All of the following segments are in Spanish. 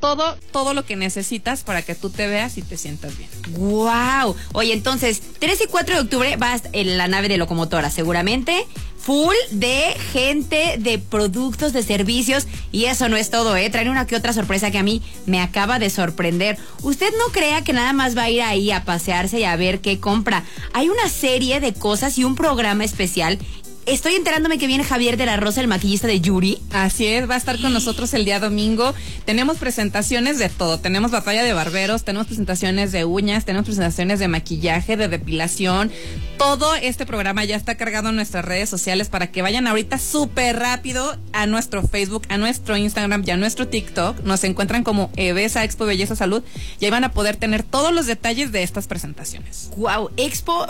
todo lo que necesitas para que tú te veas y te sientas bien. ¡Wow! Oye, entonces, 3 y 4 de octubre vas en la nave de locomotora, seguramente. Full de gente, de productos, de servicios. Y eso no es todo, ¿eh? Traen una que otra sorpresa que a mí me acaba de sorprender. Usted no crea que nada más va a ir ahí a pasearse y a ver qué compra. Hay una serie de cosas y un programa especial. Estoy enterándome que viene Javier de la Rosa, el maquillista de Yuri. Así es, va a estar con nosotros el día domingo. Tenemos presentaciones de todo. Tenemos batalla de barberos, tenemos presentaciones de uñas, tenemos presentaciones de maquillaje, de depilación. Todo este programa ya está cargado en nuestras redes sociales para que vayan ahorita súper rápido a nuestro Facebook, a nuestro Instagram y a nuestro TikTok. Nos encuentran como Evesa Expo Belleza Salud y ahí van a poder tener todos los detalles de estas presentaciones. ¡Wow! Expo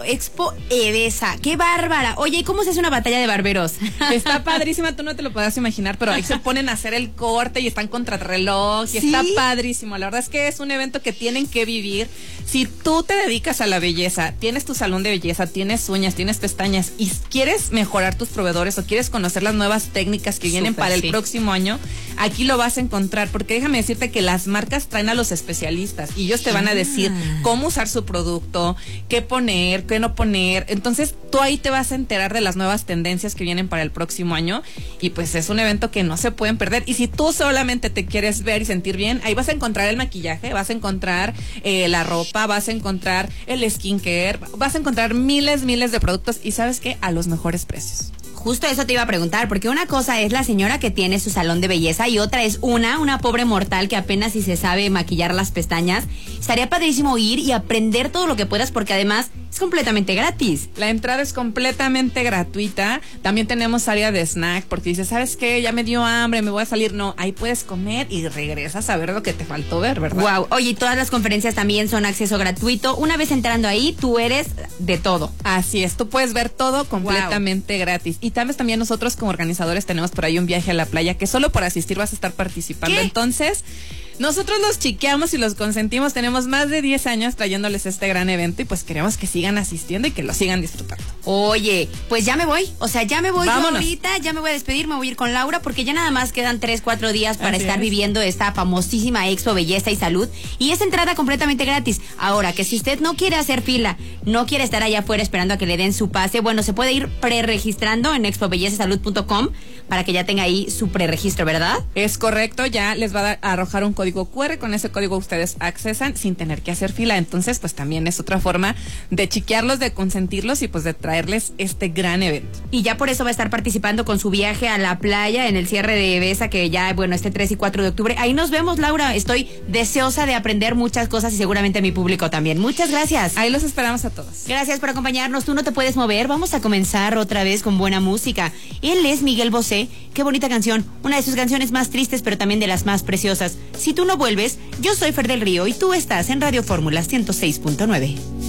Evesa. ¡Qué bárbara! Oye, ¿y cómo se hace una batalla de barberos? Está padrísima, tú no te lo puedas imaginar, pero ahí se ponen a hacer el corte y están contra reloj y ¿sí? Está padrísimo. La verdad es que es un evento que tienen que vivir. Si tú te dedicas a la belleza, tienes tu salón de belleza, tienes uñas, tienes pestañas y quieres mejorar tus proveedores o quieres conocer las nuevas técnicas que vienen para el próximo año, aquí lo vas a encontrar, porque déjame decirte que las marcas traen a los especialistas y ellos te van a decir cómo usar su producto, qué poner, qué no poner. Entonces tú ahí te vas a enterar de las nuevas tendencias que vienen para el próximo año y pues es un evento que no se pueden perder. Y si tú solamente te quieres ver y sentir bien, ahí vas a encontrar el maquillaje, vas a encontrar la ropa, vas a encontrar el skincare, vas a encontrar miles de productos y ¿sabes qué? A los mejores precios. Justo eso te iba a preguntar, porque una cosa es la señora que tiene su salón de belleza y otra es una pobre mortal que apenas si se sabe maquillar las pestañas. Estaría padrísimo ir y aprender todo lo que puedas, porque además es completamente gratis. La entrada es completamente gratuita. También tenemos área de snack, porque dices, ¿sabes qué? Ya me dio hambre, me voy a salir. No, ahí puedes comer y regresas a ver lo que te faltó ver, ¿verdad? Wow. Oye, y todas las conferencias también son acceso gratuito. Una vez entrando ahí, tú eres de todo. Así es, tú puedes ver todo completamente gratis. Y tal vez también nosotros como organizadores tenemos por ahí un viaje a la playa que solo por asistir vas a estar participando. ¿Qué? Entonces, nosotros los chiqueamos y los consentimos. Tenemos más de 10 años trayéndoles este gran evento y pues queremos que sigan asistiendo y que lo sigan disfrutando. Oye, pues ya me voy. O sea, ya me voy. Vámonos. Yo ahorita, ya me voy a despedir, me voy a ir con Laura porque ya nada más quedan 3-4 días para estar viviendo esta famosísima Expo Belleza y Salud. Y es entrada completamente gratis. Ahora, que si usted no quiere hacer fila, no quiere estar allá afuera esperando a que le den su pase, bueno, se puede ir preregistrando en expobellezasalud.com para que ya tenga ahí su preregistro, ¿verdad? Es correcto, ya les va a arrojar un código QR, con ese código ustedes accesan sin tener que hacer fila. Entonces, pues también es otra forma de chiquearlos, de consentirlos y pues de traerles este gran evento. Y ya por eso va a estar participando con su viaje a la playa en el cierre de Evesa, que ya, bueno, este 3 y 4 de octubre. Ahí nos vemos, Laura. Estoy deseosa de aprender muchas cosas y seguramente mi público también. Muchas gracias. Ahí los esperamos a todos. Gracias por acompañarnos. Tú no te puedes mover. Vamos a comenzar otra vez con buena música. Él es Miguel Bosé. Qué bonita canción. Una de sus canciones más tristes, pero también de las más preciosas. Si tú no vuelves, yo soy Fer del Río y tú estás en Radio Fórmula 106.9.